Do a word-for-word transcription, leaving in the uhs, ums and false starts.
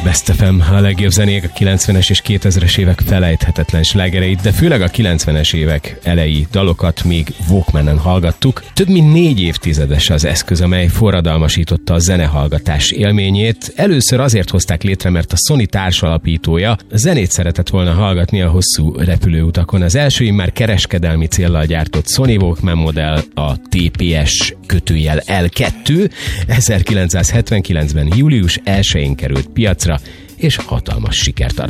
Best ef em, a legjobb zenék, a kilencvenes és kétezres évek felejthetetlen slágereit, de főleg a kilencvenes évek elejé dalokat még Walkmanen hallgattuk. Több mint négy évtizedes az eszköz, amely forradalmasította a zenehallgatás élményét. Először azért hozták létre, mert a Sony társalapítója zenét szeretett volna hallgatni a hosszú repülőutakon. Az első már kereskedelmi céllal gyártott Sony Walkman modell, a té pé es kötőjel el kettő, ezerkilencszázhetvenkilencben július elsején került piacra, és hatalmas sikert arat.